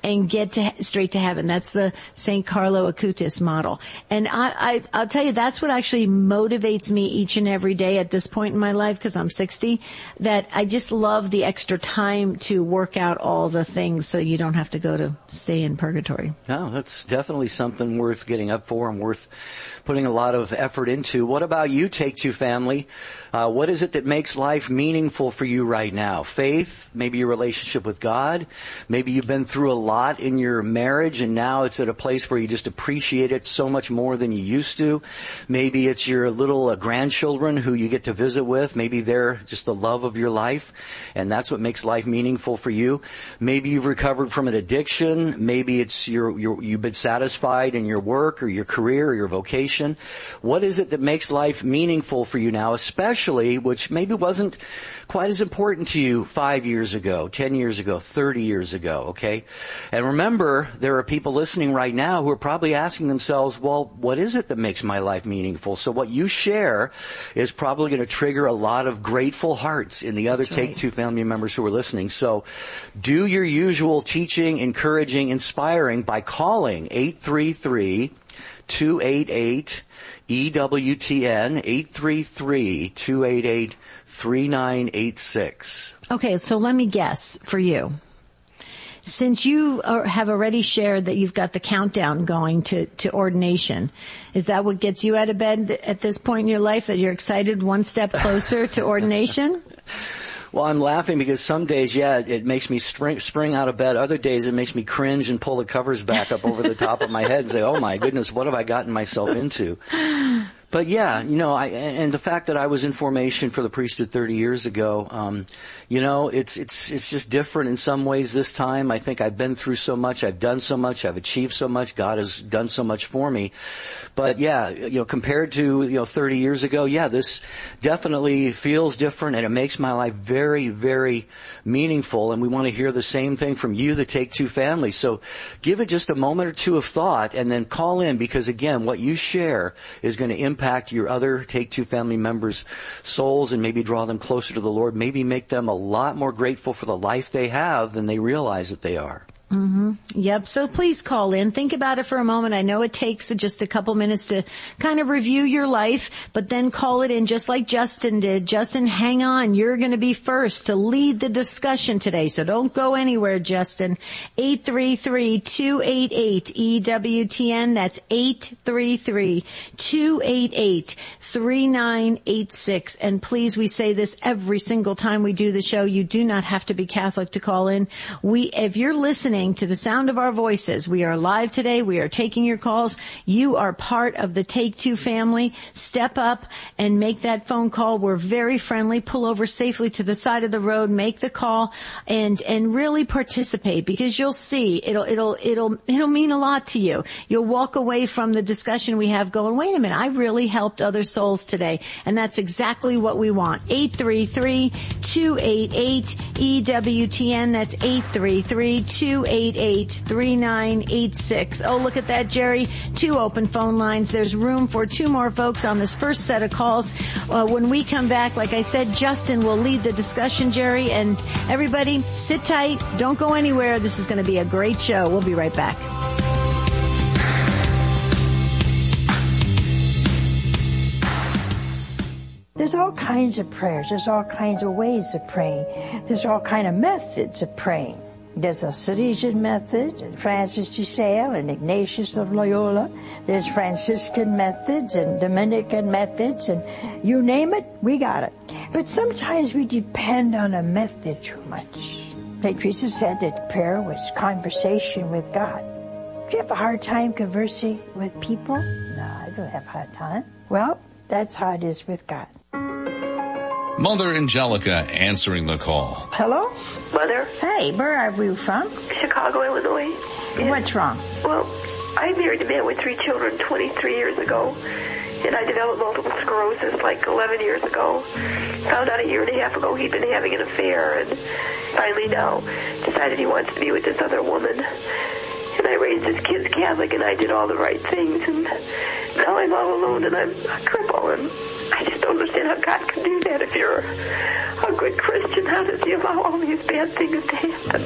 and get straight to heaven. That's the St. Carlo Acutis model. And I'll tell you, that's what actually motivates me each and every day at this point in my life, because I'm 60, that I just love the extra time to work out all the things so you don't have to stay in purgatory. No, that's definitely something worth getting up for and worth putting a lot of effort into. What about you, Take Two family? What is it that makes life meaningful for you right now? Faith, maybe your relationship with God. Maybe you've been through a lot in your marriage and now it's at a place where you just appreciate it so much more than you used to. Maybe it's your little grandchildren who you get to visit with. Maybe they're just the love of your life, and that's what makes life meaningful for you. Maybe you've recovered from an addiction. Maybe it's you've been satisfied in your work or your career or your vocation. What is it that makes life meaningful for you now, especially which maybe wasn't quite as important to you 5 years ago, 10 years ago, 30 years ago, okay? And remember, there are people listening right now who are probably asking themselves, well, what is it that makes my life meaningful? So what you share is probably going to trigger a lot of grateful hearts in the other Take Two family members who are listening. So do your usual teaching, encouraging, inspiring by calling 833-288-EWTN, 833-288-3986. Okay, so let me guess for you. Since you have already shared that you've got the countdown going to ordination, is that what gets you out of bed at this point in your life, that you're excited one step closer to ordination? Well, I'm laughing because some days, it makes me spring out of bed. Other days, it makes me cringe and pull the covers back up over the top of my head and say, oh my goodness, what have I gotten myself into? But and the fact that I was in formation for the priesthood 30 years ago, it's just different in some ways this time. I think I've been through so much, I've done so much, I've achieved so much, God has done so much for me. But compared to, 30 years ago, this definitely feels different and it makes my life very, very meaningful. And we want to hear the same thing from you, the Take Two family. So give it just a moment or two of thought and then call in, because again, what you share is going to impact your other Take Two family members' souls and maybe draw them closer to the Lord, maybe make them a lot more grateful for the life they have than they realize that they are. Mm-hmm. Yep. So please call in. Think about it for a moment. I know it takes just a couple minutes to kind of review your life, but then call it in just like Justin did. Justin, hang on. You're going to be first to lead the discussion today. So don't go anywhere, Justin. 833-288-EWTN. That's 833-288-3986. And please, we say this every single time we do the show. You do not have to be Catholic to call in. If you're listening to the sound of our voices, we are live today. We are taking your calls. You are part of the Take Two family. Step up and make that phone call. We're very friendly. Pull over safely to the side of the road. Make the call and really participate, because you'll see it'll mean a lot to you. You'll walk away from the discussion we have going, wait a minute, I really helped other souls today. And that's exactly what we want. 833-288-EWTN. That's 833-288-3986. Oh, look at that, Jerry. 2 open phone lines. There's room for 2 more folks on this first set of calls. When we come back, like I said, Justin will lead the discussion, Jerry. And everybody, sit tight. Don't go anywhere. This is going to be a great show. We'll be right back. There's all kinds of prayers. There's all kinds of ways of praying. There's all kinds of methods of praying. There's a Salesian method, and Francis de Sales and Ignatius of Loyola. There's Franciscan methods and Dominican methods, and you name it, we got it. But sometimes we depend on a method too much. St. Teresa said that prayer was conversation with God. Do you have a hard time conversing with people? No, I don't have a hard time. Well, that's how it is with God. Mother Angelica answering the call. Hello? Mother? Hey, where are you from? Chicago, Illinois. And what's wrong? Well, I married a man with 3 children 23 years ago, and I developed multiple sclerosis like 11 years ago. Found out a year and a half ago he'd been having an affair, and finally now decided he wants to be with this other woman. And I raised his kids Catholic, and I did all the right things, and now I'm all alone, and I'm a cripple, and I just don't understand how God can do that. If you're a good Christian, how does he allow all these bad things to happen?